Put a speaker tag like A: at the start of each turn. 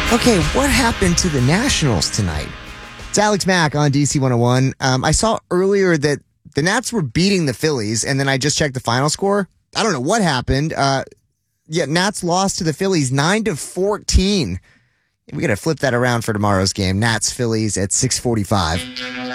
A: Okay, what happened to the Nationals tonight? It's Alex Mack on DC 101. I saw earlier that the Nats were beating the Phillies, and then I just checked the final score. I don't know what happened. Nats lost to the Phillies 9-14. We got to flip that around for tomorrow's game. Nats Phillies at 6:45.